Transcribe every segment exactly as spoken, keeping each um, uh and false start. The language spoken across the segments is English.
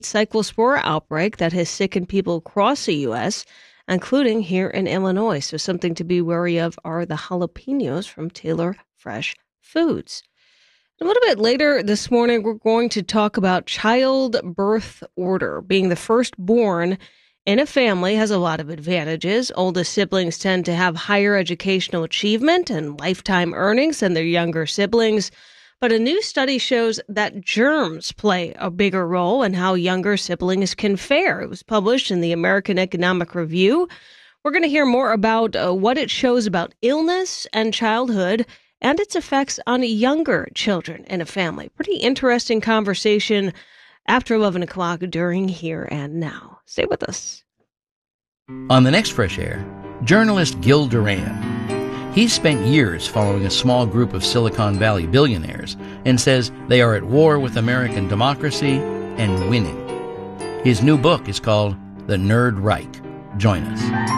cyclospora outbreak that has sickened people across the U S, including here in Illinois. So something to be wary of are the jalapenos from Taylor Fresh Foods. A little bit later this morning, we're going to talk about childbirth order. Being the firstborn in a family has a lot of advantages. Oldest siblings tend to have higher educational achievement and lifetime earnings than their younger siblings. But a new study shows that germs play a bigger role in how younger siblings can fare. It was published in the American Economic Review. We're going to hear more about uh, what it shows about illness and childhood and its effects on younger children in a family. Pretty interesting conversation after eleven o'clock during Here and Now. Stay with us. On the next Fresh Air, journalist Gil Duran. He's spent years following a small group of Silicon Valley billionaires and says they are at war with American democracy and winning. His new book is called The Nerd Reich. Join us.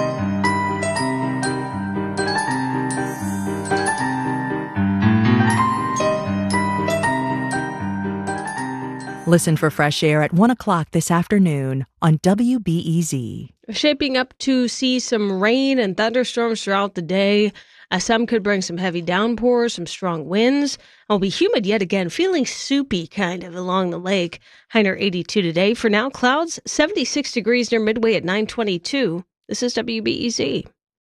Listen for Fresh Air at one o'clock this afternoon on W B E Z. Shaping up to see some rain and thunderstorms throughout the day. Uh, some could bring some heavy downpours, some strong winds. It'll be humid yet again, feeling soupy kind of along the lake. High near eighty-two today. For now, clouds, seventy-six degrees near Midway at nine twenty-two. This is W B E Z.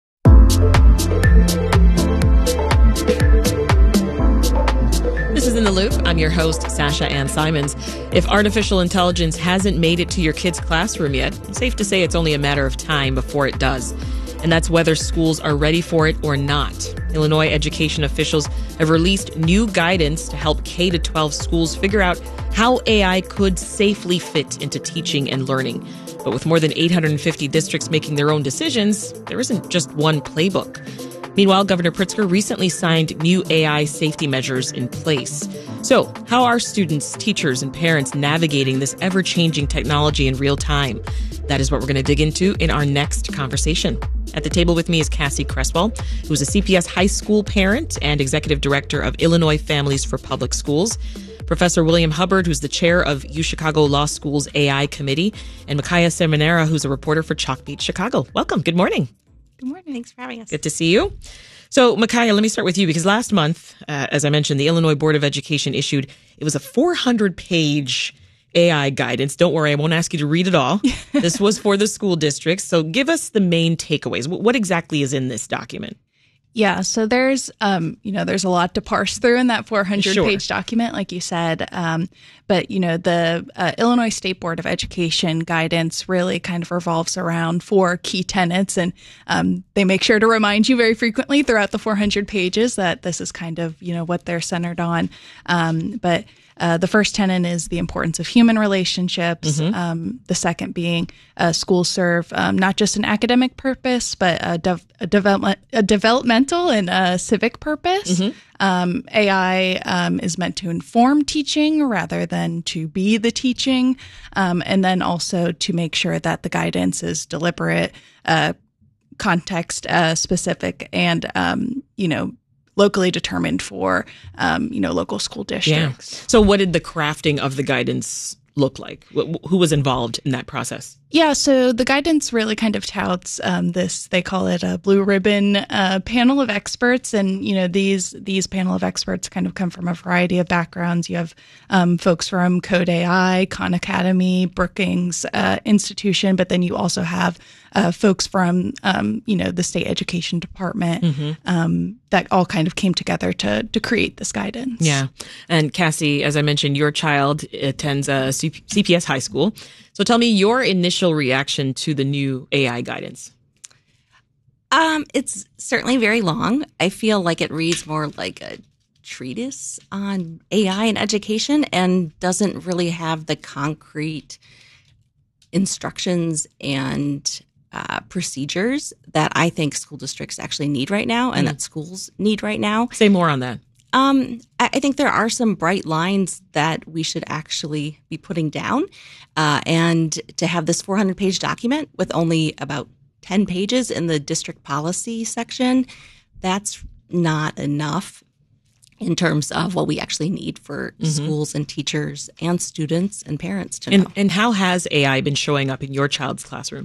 This is In the Loop. I'm your host, Sasha Ann Simons. If artificial intelligence hasn't made it to your kid's classroom yet, it's safe to say it's only a matter of time before it does. And that's whether schools are ready for it or not. Illinois education officials have released new guidance to help K through twelve schools figure out how A I could safely fit into teaching and learning. But with more than eight hundred fifty districts making their own decisions, there isn't just one playbook. Meanwhile, Governor Pritzker recently signed new A I safety measures in place. So, how are students, teachers, and parents navigating this ever-changing technology in real time? That is what we're going to dig into in our next conversation. At the table with me is Cassie Cresswell, who's a C P S high school parent and executive director of Illinois Families for Public Schools. Professor William Hubbard, who's the chair of UChicago Law School's A I Committee, and Micaiah Seminara, who's a reporter for Chalkbeat Chicago. Welcome. Good morning. Good morning. Thanks for having us. Good to see you. So, Micaiah, let me start with you because last month, uh, as I mentioned, the Illinois Board of Education issued, it was a four hundred page A I guidance. Don't worry, I won't ask you to read it all. This was for the school districts. So give us the main takeaways. What exactly is in this document? Yeah, so there's, um, you know, there's a lot to parse through in that four hundred page Sure. document, like you said. Um, but, you know, the uh, Illinois State Board of Education guidance really kind of revolves around four key tenets. And um, they make sure to remind you very frequently throughout the four hundred pages that this is kind of, you know, what they're centered on. Um, but Uh, the first tenet is the importance of human relationships. Mm-hmm. Um, the second being uh, schools serve um, not just an academic purpose, but a, dev- a, development, a developmental and a civic purpose. Mm-hmm. Um, A I um, is meant to inform teaching rather than to be the teaching. Um, and then also to make sure that the guidance is deliberate, uh, context uh, specific, and, um, you know, locally determined for, um, you know, local school districts. Yeah. So what did the crafting of the guidance look like? Wh- Who was involved in that process? Yeah, so the guidance really kind of touts um, this, they call it a blue ribbon uh, panel of experts. And, you know, these these panel of experts kind of come from a variety of backgrounds. You have um, folks from Code A I, Khan Academy, Brookings uh, Institution, but then you also have uh, folks from, um, you know, the state education department Mm-hmm. um, that all kind of came together to to create this guidance. Yeah. And Cassie, as I mentioned, your child attends a C P S high school. So tell me your initial reaction to the new A I guidance. Um, it's certainly very long. I feel like it reads more like a treatise on A I and education and doesn't really have the concrete instructions and uh, procedures that I think school districts actually need right now and Mm. that schools need right now. Say more on that. Um, I, I think there are some bright lines that we should actually be putting down. Uh, and to have this four hundred page document with only about ten pages in the district policy section, that's not enough. in terms of what we actually need for mm-hmm. schools and teachers and students and parents to and, know. And how has A I been showing up in your child's classroom?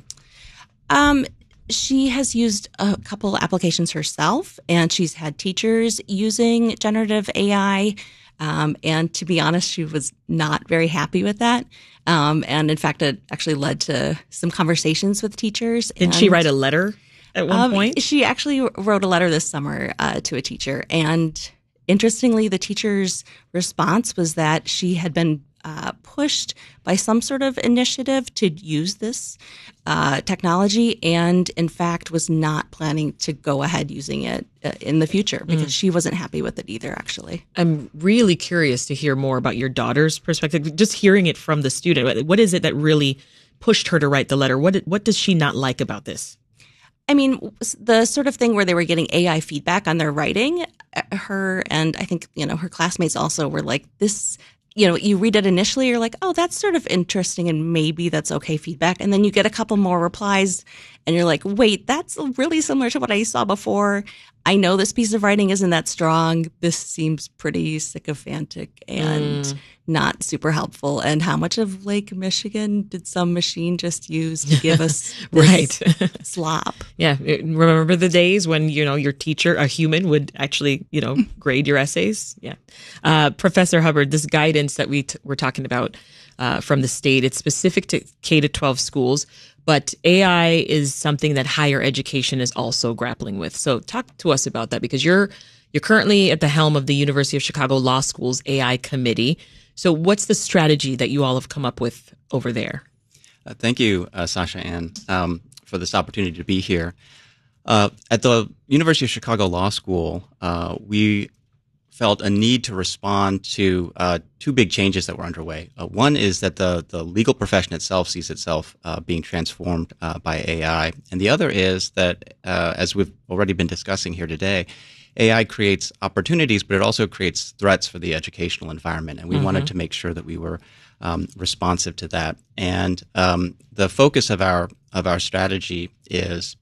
Um, she has used a couple applications herself, and she's had teachers using generative A I. Um, and to be honest, she was not very happy with that. Um, and in fact, it actually led to some conversations with teachers. Didn't and, she write a letter at one um, point? She actually wrote a letter this summer uh, to a teacher. And interestingly, the teacher's response was that she had been uh, pushed by some sort of initiative to use this uh, technology, and in fact was not planning to go ahead using it uh, in the future because mm. she wasn't happy with it either, actually. I'm really curious to hear more about your daughter's perspective, just hearing it from the student. What is it that really pushed her to write the letter? What what does she not like about this? I mean, the sort of thing where they were getting A I feedback on their writing, her and I think, you know, her classmates also were like, this, you know, you read it initially, you're like, oh, that's sort of interesting and maybe that's okay feedback. And then you get a couple more replies and you're like, wait, that's really similar to what I saw before. I know this piece of writing isn't that strong. This seems pretty sycophantic and mm. not super helpful. And how much of Lake Michigan did some machine just use to give us this right. slop? Yeah. Remember the days when, you know, your teacher, a human, would actually, you know, grade your essays? Yeah. Uh, Professor Hubbard, this guidance that we t- we're talking about uh, from the state, it's specific to K to twelve schools. But A I is something that higher education is also grappling with. So talk to us about that, because you're you're currently at the helm of the University of Chicago Law School's A I committee. So what's the strategy that you all have come up with over there? Uh, thank you, uh, Sasha Ann, um, for this opportunity to be here. Uh, at the University of Chicago Law School, uh, we felt a need to respond to uh, two big changes that were underway. Uh, one is that the, the legal profession itself sees itself uh, being transformed uh, by A I. And the other is that, uh, as we've already been discussing here today, A I creates opportunities, but it also creates threats for the educational environment. And we mm-hmm. wanted to make sure that we were um, responsive to that. And um, the focus of our of our strategy is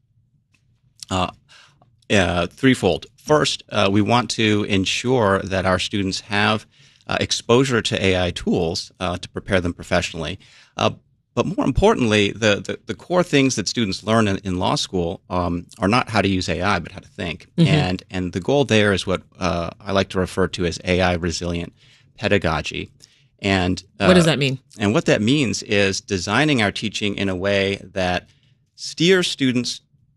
uh, uh, threefold. First, uh, we want to ensure that our students have uh, exposure to A I tools uh, to prepare them professionally. Uh, but more importantly, the, the, the core things that students learn in, in law school um, are not how to use A I, but how to think. Mm-hmm. And and the goal there is what uh, I like to refer to as A I resilient pedagogy. And uh, what does that mean? And what that means is designing our teaching in a way that steers students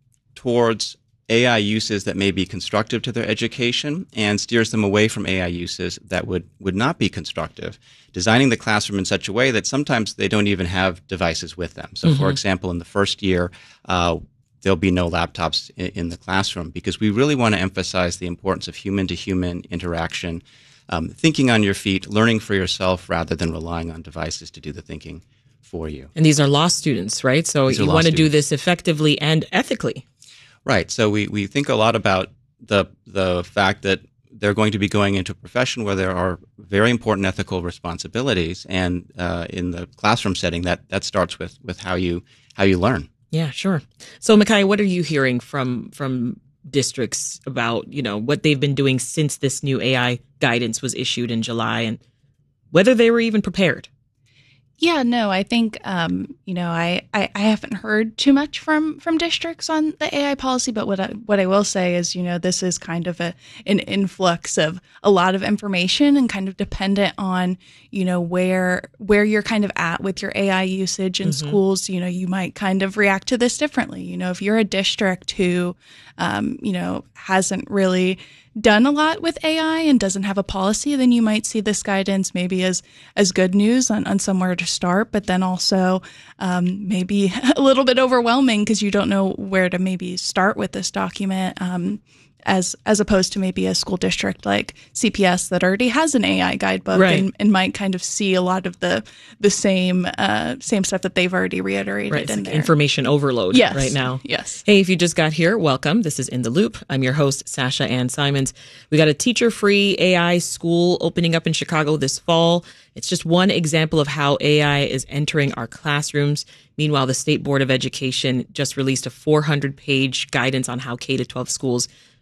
towards A I uses that may be constructive to their education and steers them away from A I uses that would, would not be constructive, designing the classroom in such a way that sometimes they don't even have devices with them. So, mm-hmm. for example, in the first year, uh, there'll be no laptops in, in the classroom because we really want to emphasize the importance of human-to-human interaction, um, thinking on your feet, learning for yourself rather than relying on devices to do the thinking for you. And these are law students, right? So These you want to do this effectively and ethically. Right. So we, we think a lot about the the fact that they're going to be going into a profession where there are very important ethical responsibilities, and uh, in the classroom setting, that, that starts with, with how you how you learn. Yeah, sure. So, Micaiah, what are you hearing from from districts about, you know, what they've been doing since this new A I guidance was issued in July, and whether they were even prepared? Yeah, no, I think, um, you know, I, I, I haven't heard too much from, from districts on the A I policy, but what I, what I will say is, you know, this is kind of a, an influx of a lot of information and kind of dependent on, you know, where, where you're kind of at with your A I usage in mm-hmm. schools. You know, you might kind of react to this differently. You know, if you're a district who, um, you know, hasn't really done a lot with A I and doesn't have a policy, then you might see this guidance maybe as as good news on, on somewhere to start, but then also um, maybe a little bit overwhelming because you don't know where to maybe start with this document. Um, as as opposed to maybe a school district like C P S that already has an A I guidebook right. and, and might kind of see a lot of the the same uh, same stuff that they've already reiterated right. in like there. Information overload yes. right now. Yes. Hey, if you just got here, welcome. This is In the Loop. I'm your host, Sasha Ann Simons. We got a teacher-free A I school opening up in Chicago this fall. It's just one example of how A I is entering our classrooms. Meanwhile, the State Board of Education just released a four hundred page guidance on how K to twelve schools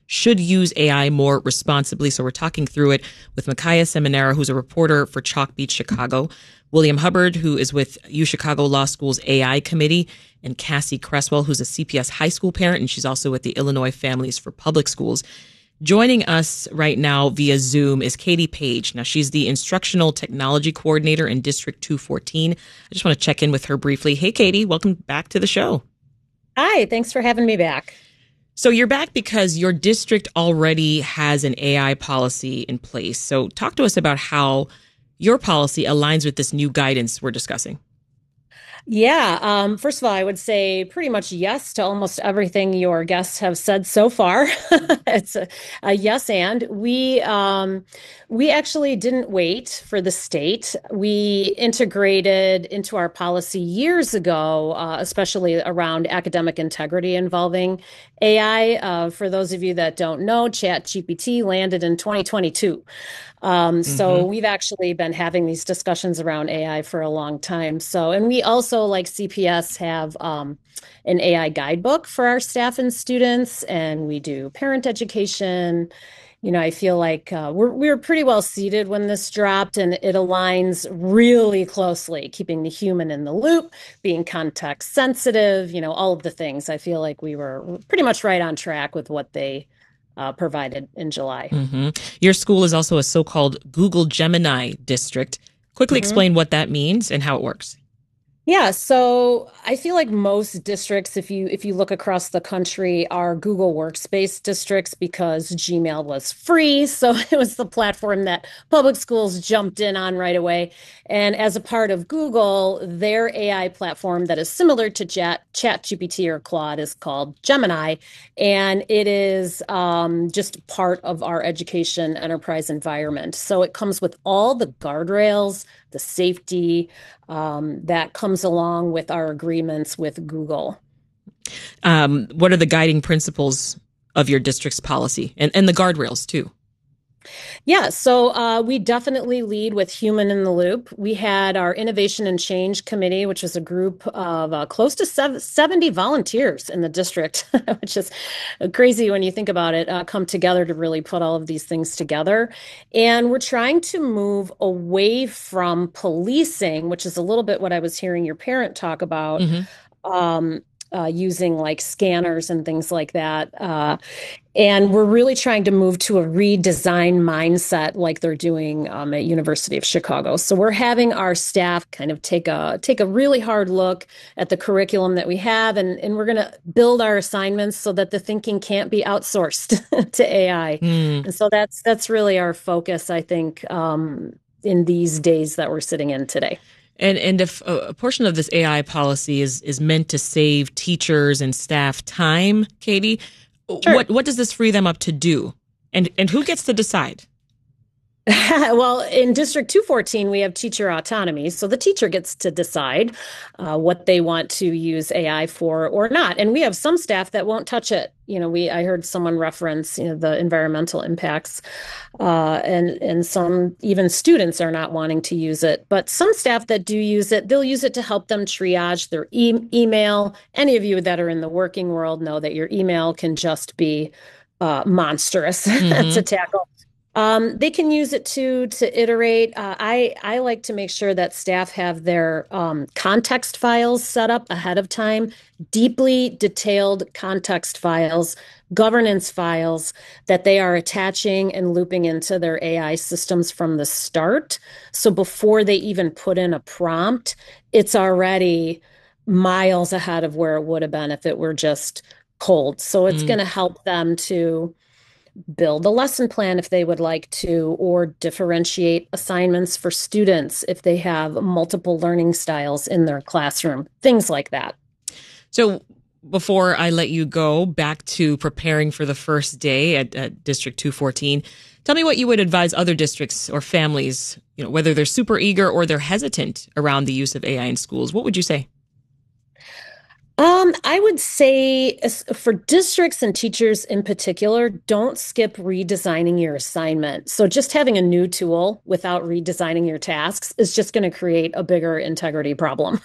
should use A I more responsibly. So we're talking through it with Micaiah Seminara, who's a reporter for Chalk Beat Chicago, William Hubbard, who is with UChicago Law School's A I Committee, and Cassie Cresswell, who's a C P S high school parent, and she's also with the Illinois Families for Public Schools. Joining us right now via Zoom is Katie Page. Now, she's the Instructional Technology Coordinator in District two fourteen. I just want to check in with her briefly. Hey, Katie, welcome back to the show. Hi, thanks for having me back. So you're back because your district already has an A I policy in place. So talk to us about how your policy aligns with this new guidance we're discussing. Yeah, um, first of all, I would say pretty much yes to almost everything your guests have said so far. It's a, a yes, and we um, we actually didn't wait for the state. We integrated into our policy years ago, uh, especially around academic integrity involving A I. Uh, for those of you that don't know, ChatGPT landed in twenty twenty-two. Um, so mm-hmm. we've actually been having these discussions around A I for a long time. So, and we also, like C P S, have um, an A I guidebook for our staff and students, and we do parent education. You know, I feel like uh, we're we're pretty well seated when this dropped, and it aligns really closely, keeping the human in the loop, being context sensitive, you know, all of the things. I feel like we were pretty much right on track with what they Uh, provided in July. Mm-hmm. Your school is also a so-called Google Gemini district. Quickly mm-hmm. explain what that means and how it works. Yeah, so I feel like most districts, if you if you look across the country, are Google Workspace districts because Gmail was free. So it was the platform that public schools jumped in on right away. And as a part of Google, their A I platform that is similar to Chat ChatGPT or Claude is called Gemini. And it is um, just part of our education enterprise environment. So it comes with all the guardrails, the safety um, that comes along with our agreements with Google. Um, what are the guiding principles of your district's policy and, and the guardrails too? Yeah, so uh, we definitely lead with human in the loop. We had our Innovation and Change Committee, which is a group of uh, close to seventy volunteers in the district, which is crazy when you think about it, uh, come together to really put all of these things together. And we're trying to move away from policing, which is a little bit what I was hearing your parent talk about. Mm-hmm. Um, Uh, using like scanners and things like that. Uh, and we're really trying to move to a redesign mindset like they're doing um, at University of Chicago. So we're having our staff kind of take a take a really hard look at the curriculum that we have, and, and we're going to build our assignments so that the thinking can't be outsourced to A I. Mm. And so that's that's really our focus, I think, um, in these days that we're sitting in today. And and if a portion of this A I policy is is meant to save teachers and staff time, Katie, sure. what what does this free them up to do? And and who gets to decide? Well, in District two fourteen, we have teacher autonomy. So the teacher gets to decide uh, what they want to use A I for or not. And we have some staff that won't touch it. You know, we I heard someone reference, you know, the environmental impacts uh, and, and some even students are not wanting to use it. But some staff that do use it, they'll use it to help them triage their e- email. Any of you that are in the working world know that your email can just be uh, monstrous mm-hmm. to tackle. Um, they can use it to to iterate. Uh, I I like to make sure that staff have their um, context files set up ahead of time, deeply detailed context files, governance files that they are attaching and looping into their A I systems from the start. So before they even put in a prompt, it's already miles ahead of where it would have been if it were just cold. So it's mm. going to help them to build a lesson plan if they would like to, or differentiate assignments for students if they have multiple learning styles in their classroom, things like that. So before I let you go back to preparing for the first day at, at District two fourteen, tell me what you would advise other districts or families, you know, whether they're super eager or they're hesitant around the use of A I in schools. What would you say? Um, I would say for districts and teachers in particular, don't skip redesigning your assignment. So just having a new tool without redesigning your tasks is just going to create a bigger integrity problem.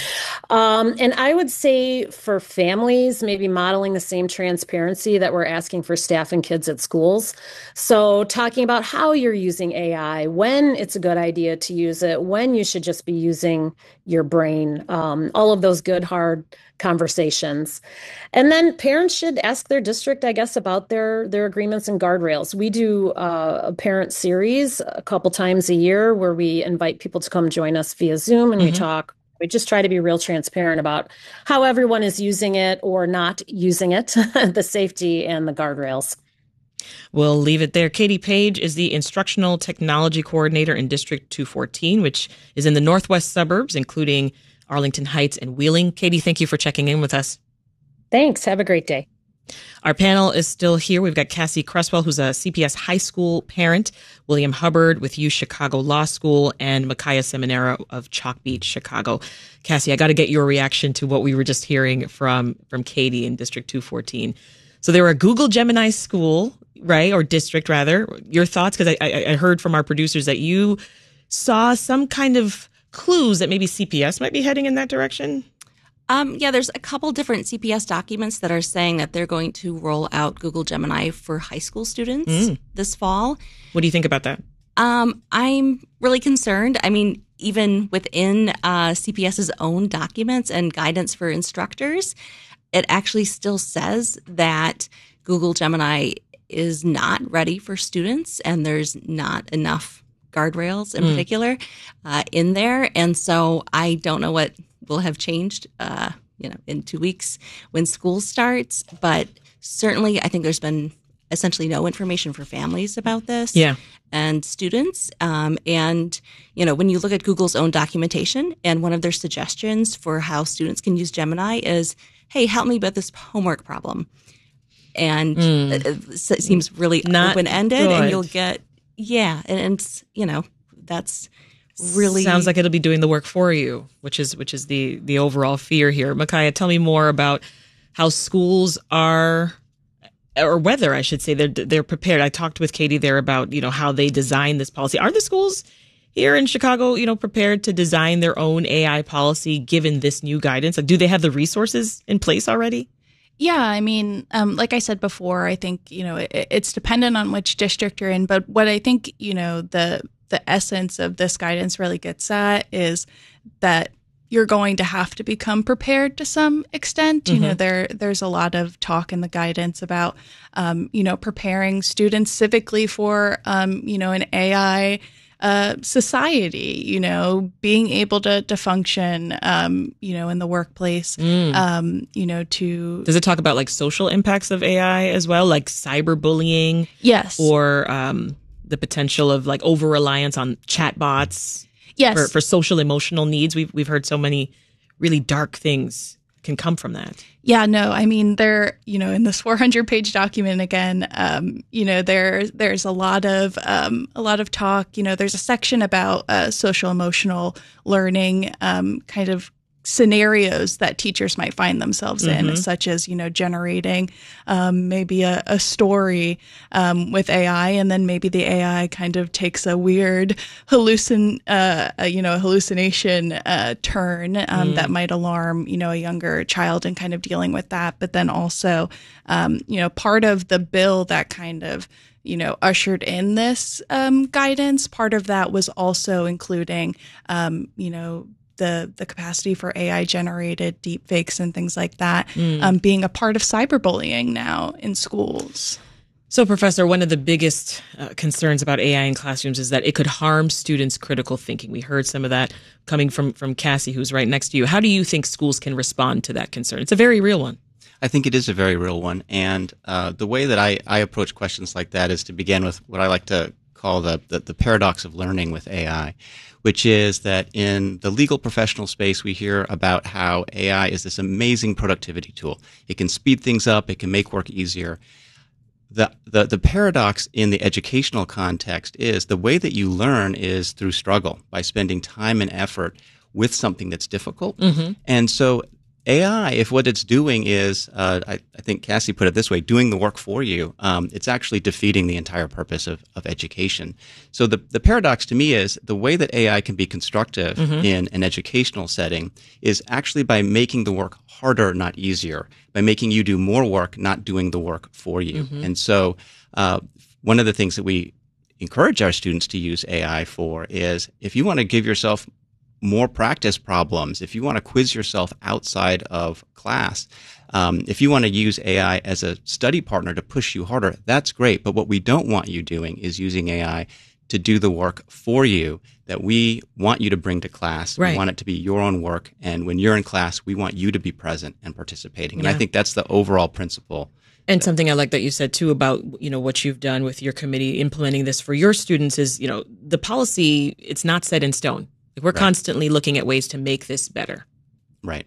um, and I would say for families, maybe modeling the same transparency that we're asking for staff and kids at schools. So talking about how you're using A I, when it's a good idea to use it, when you should just be using your brain, um, all of those good, hard conversations. And then parents should ask their district, I guess, about their their agreements and guardrails. We do uh, a parent series a couple times a year where we invite people to come join us via Zoom and mm-hmm. we talk. We just try to be real transparent about how everyone is using it or not using it, the safety and the guardrails. We'll leave it there. Katie Page is the Instructional Technology Coordinator in District two fourteen, which is in the northwest suburbs, including Arlington Heights and Wheeling. Katie, thank you for checking in with us. Thanks. Have a great day. Our panel is still here. We've got Cassie Cresswell, who's a C P S high school parent, William Hubbard with U Chicago Law School, and Micaiah Seminara of Chalk Beach, Chicago. Cassie, I got to get your reaction to what we were just hearing from, from Katie in District two fourteen. So they were a Google Gemini school, right? Or district, rather. Your thoughts? Because I, I, I heard from our producers that you saw some kind of clues that maybe C P S might be heading in that direction. Um, yeah, there's a couple different C P S documents that are saying that they're going to roll out Google Gemini for high school students mm. this fall. What do you think about that? Um, I'm really concerned. I mean, even within uh, CPS's own documents and guidance for instructors, it actually still says that Google Gemini is not ready for students and there's not enough guardrails in mm. particular uh, in there. And so I don't know what will have changed, uh, you know, in two weeks when school starts. But certainly I think there's been essentially no information for families about this yeah. and students. Um, and, you know, when you look at Google's own documentation and one of their suggestions for how students can use Gemini is, hey, help me with this homework problem. And mm. it, it seems really Not open-ended good. And you'll get, yeah. And, and, you know, that's really sounds like it'll be doing the work for you, which is, which is the, the overall fear here. Micaiah, tell me more about how schools are, or whether I should say they're, they're prepared. I talked with Katie there about, you know, how they design this policy. Are the schools here in Chicago, you know, prepared to design their own A I policy given this new guidance? Like, do they have the resources in place already? Yeah, I mean, um, like I said before, I think, you know, it, it's dependent on which district you're in. But what I think, you know, the the essence of this guidance really gets at is that you're going to have to become prepared to some extent. Mm-hmm. You know, there there's a lot of talk in the guidance about, um, you know, preparing students civically for, um, you know, an A I Uh, society, you know, being able to to function, um, you know, in the workplace, mm. um, you know, to... Does it talk about like social impacts of A I as well, like cyberbullying? Yes. Or um, the potential of like over-reliance on chatbots? Yes. For, for social emotional needs? We've, we've heard so many really dark things can come from that. Yeah, no, I mean, there, you know, in this four hundred page document again, um, you know, there, there's a lot of, um, a lot of talk, you know, there's a section about uh, social emotional learning, um, kind of scenarios that teachers might find themselves mm-hmm. in, such as, you know, generating um, maybe a, a story um, with A I, and then maybe the A I kind of takes a weird hallucin, uh, a, you know, hallucination uh, turn um, mm. that might alarm, you know, a younger child, and kind of dealing with that. But then also, um, you know, part of the bill that kind of you know, ushered in this um, guidance, part of that was also including, um, you know, the the capacity for A I generated deep fakes and things like that mm. um, being a part of cyberbullying now in schools. So, Professor, one of the biggest uh, concerns about A I in classrooms is that it could harm students' critical thinking. We heard some of that coming from, from Cassie, who's right next to you. How do you think schools can respond to that concern? It's a very real one. I think it is a very real one. And uh, the way that I, I approach questions like that is to begin with what I like to call the, the, the paradox of learning with A I, which is that in the legal professional space, we hear about how A I is this amazing productivity tool. It can speed things up. It can make work easier. The, the, the paradox in the educational context is the way that you learn is through struggle, by spending time and effort with something that's difficult. Mm-hmm. And so A I, if what it's doing is, uh, I, I think Cassie put it this way, doing the work for you, um, it's actually defeating the entire purpose of, of education. So the, the paradox to me is the way that A I can be constructive mm-hmm. in an educational setting is actually by making the work harder, not easier, by making you do more work, not doing the work for you. Mm-hmm. And so uh, one of the things that we encourage our students to use A I for is if you want to give yourself more practice problems, if you want to quiz yourself outside of class, um, if you want to use A I as a study partner to push you harder, that's great. But what we don't want you doing is using A I to do the work for you that we want you to bring to class. Right. We want it to be your own work. And when you're in class, we want you to be present and participating. And yeah. I think that's the overall principle. And something I like that you said too about, you know, what you've done with your committee implementing this for your students is, you know, the policy, it's not set in stone. Like we're right. constantly looking at ways to make this better. Right.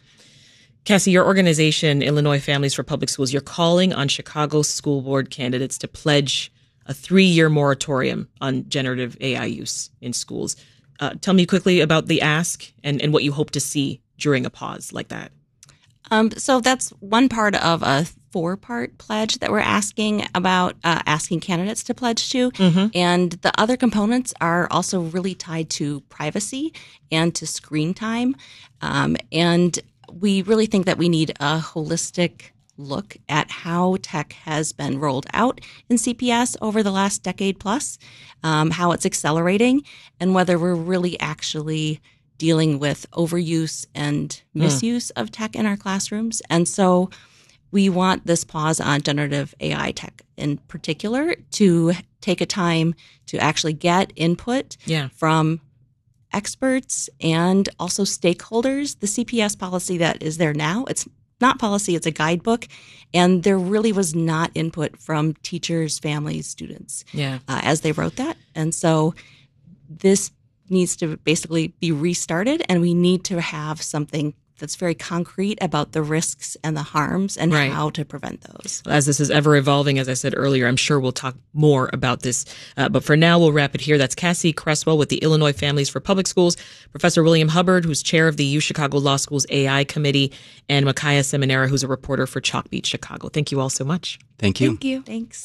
Cassie, your organization, Illinois Families for Public Schools, you're calling on Chicago school board candidates to pledge a three-year moratorium on generative A I use in schools. Uh, tell me quickly about the ask and, and what you hope to see during a pause like that. Um, so that's one part of a four-part pledge that we're asking about, uh, asking candidates to pledge to. Mm-hmm. And the other components are also really tied to privacy and to screen time. Um, and we really think that we need a holistic look at how tech has been rolled out in C P S over the last decade plus, um, how it's accelerating, and whether we're really actually dealing with overuse and misuse mm. of tech in our classrooms. And so we want this pause on generative A I tech in particular to take a time to actually get input yeah. from experts and also stakeholders. The C P S policy that is there now, it's not policy, it's a guidebook. And there really was not input from teachers, families, students yeah. uh, as they wrote that. And so this needs to basically be restarted, and we need to have something that's very concrete about the risks and the harms and right. how to prevent those. As this is ever evolving, as I said earlier, I'm sure we'll talk more about this. Uh, but for now, we'll wrap it here. That's Cassie Creswell with the Illinois Families for Public Schools, Professor William Hubbard, who's chair of the U Chicago Law School's A I Committee, and Micaiah Seminara, who's a reporter for Chalk Beat Chicago. Thank you all so much. Thank you. Thank you. Thanks.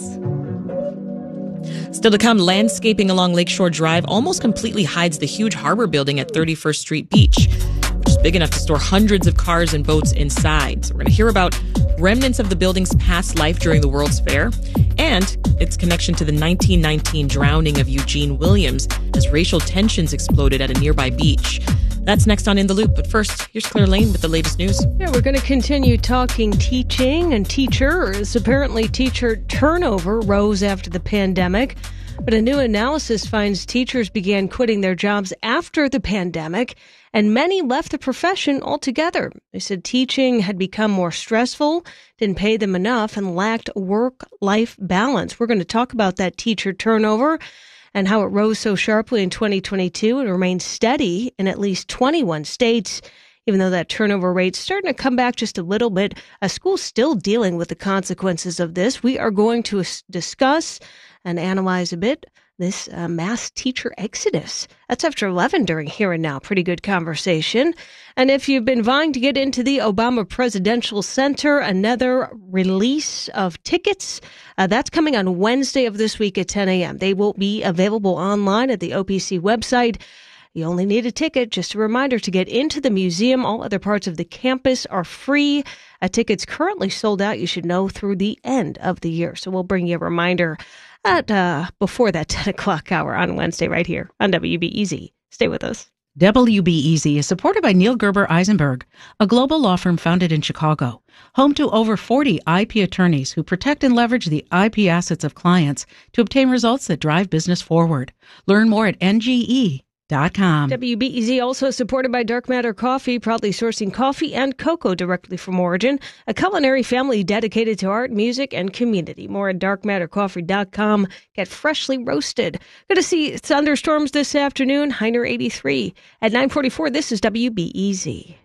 Still to come, landscaping along Lakeshore Drive almost completely hides the huge harbor building at thirty-first Street Beach, which is big enough to store hundreds of cars and boats inside. So we're going to hear about remnants of the building's past life during the World's Fair and its connection to the nineteen nineteen drowning of Eugene Williams as racial tensions exploded at a nearby beach. That's next on In the Loop. But first, here's Claire Lane with the latest news. Yeah, we're going to continue talking teaching and teachers. Apparently, teacher turnover rose after the pandemic, but a new analysis finds teachers began quitting their jobs after the pandemic, and many left the profession altogether. They said teaching had become more stressful, didn't pay them enough, and lacked work-life balance. We're going to talk about that teacher turnover and how it rose so sharply in twenty twenty-two and remained steady in at least twenty-one states. Even though that turnover rate's starting to come back just a little bit, a school's still dealing with the consequences of this. We are going to discuss and analyze a bit this uh, mass teacher exodus. That's after eleven during Here and Now. Pretty good conversation. And if you've been vying to get into the Obama Presidential Center, another release of tickets, uh, that's coming on Wednesday of this week at ten a.m. They will be available online at the O P C website. You only need a ticket. Just a reminder to get into the museum. All other parts of the campus are free. A ticket's currently sold out, you should know, through the end of the year. So we'll bring you a reminder at uh, before that ten o'clock hour on Wednesday right here on W B E Z. Stay with us. W B E Z is supported by Neil Gerber Eisenberg, a global law firm founded in Chicago, home to over forty I P attorneys who protect and leverage the I P assets of clients to obtain results that drive business forward. Learn more at N G E dot com. W B E Z also supported by Dark Matter Coffee, proudly sourcing coffee and cocoa directly from origin, a culinary family dedicated to art, music, and community. More at dark matter coffee dot com. Get freshly roasted. Good to see thunderstorms this afternoon. Heiner eighty-three. At nine forty-four, this is W B E Z.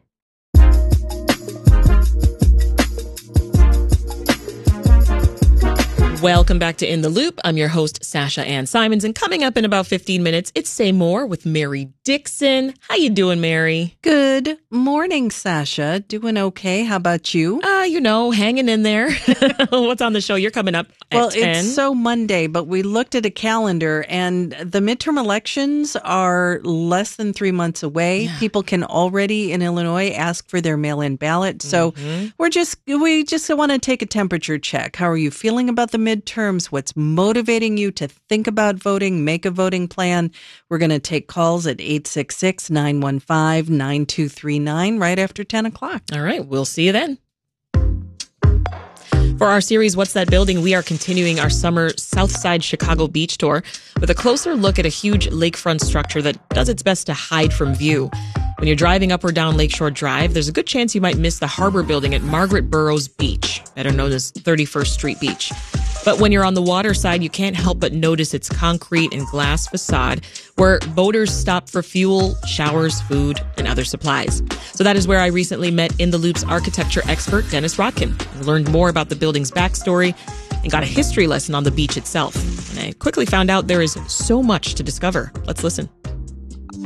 Welcome back to In the Loop. I'm your host, Sasha Ann Simons, and coming up in about fifteen minutes, it's Say More with Mary Dixon. How you doing, Mary? Good morning, Sasha. Doing okay. How about you? Uh, you know, hanging in there. What's on the show? You're coming up at well, ten. It's so Monday, but we looked at a calendar, and the midterm elections are less than three months away. Yeah. People can already in Illinois ask for their mail-in ballot. So mm-hmm. we're just we just want to take a temperature check. How are you feeling about the midterms? What's motivating you to think about voting? Make a voting plan. We're going to take calls at eight six six, nine one five, nine two three nine right after ten o'clock. All right. We'll see you then. For our series, What's That Building?, we are continuing our summer Southside Chicago beach tour with a closer look at a huge lakefront structure that does its best to hide from view. When you're driving up or down Lakeshore Drive, there's a good chance you might miss the Harbor Building at Margaret Burroughs Beach, better known as thirty-first Street Beach. But when you're on the water side, you can't help but notice its concrete and glass facade where boaters stop for fuel, showers, food, and other supplies. So that is where I recently met In the Loop's architecture expert, Dennis Rodkin. I learned more about the building's backstory and got a history lesson on the beach itself. And I quickly found out there is so much to discover. Let's listen.